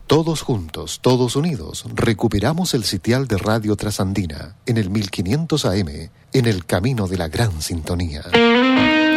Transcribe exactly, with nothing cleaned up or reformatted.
Todos juntos, todos unidos, recuperamos el sitial de Radio Trasandina en el mil quinientos A M, en el camino de la gran sintonía.